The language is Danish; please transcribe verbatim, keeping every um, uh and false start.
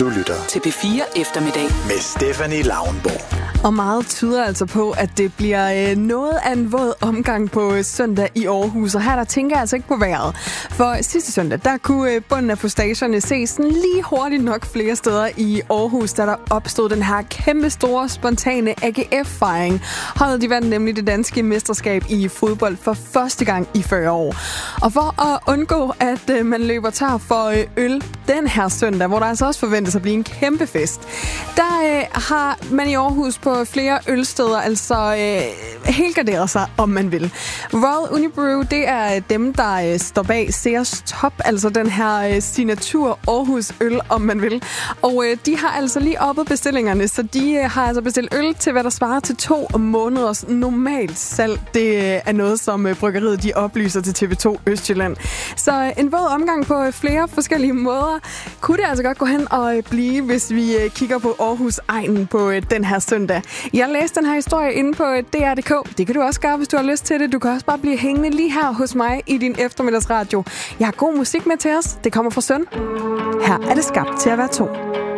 Du lytter til P fire Eftermiddag med Stephanie Lauenborg. Og meget tyder altså på, at det bliver øh, noget af en våd omgang på øh, søndag i Aarhus. Og her der tænker jeg altså ikke på vejret. For sidste søndag, der kunne øh, bunden af postagerne ses sådan lige hurtigt nok flere steder i Aarhus, da der opstod den her kæmpe store, spontane A G F-fejring. Holdet de vandt nemlig det danske mesterskab i fodbold for første gang i fyrre år. Og for at undgå, at øh, man løber tør for øh, øl den her søndag, hvor der altså også forventes at blive en kæmpe fest, der øh, har man i Aarhus på flere ølsteder altså øh, helt garderet sig, om man vil. Royal Unibrew, det er dem, der øh, står bag Ceres Top, altså den her øh, signatur Aarhus øl, om man vil. Og øh, de har altså lige oppet bestillingerne, så de øh, har altså bestilt øl til, hvad der svarer til to måneders normalt salg. Det øh, er noget, som øh, bryggeriet de oplyser til T V to Østjylland. Så øh, en våd omgang på øh, flere forskellige måder. Kunne det altså godt gå hen og øh, blive, hvis vi øh, kigger på Aarhus-egnen på øh, den her søndag. Jeg læste den her historie inde på D R punktum d k. Det kan du også gøre, hvis du har lyst til det. Du kan også bare blive hængende lige her hos mig i din eftermiddagsradio. Jeg har god musik med til os. Det kommer fra Søn. Her er det skabt til at være to.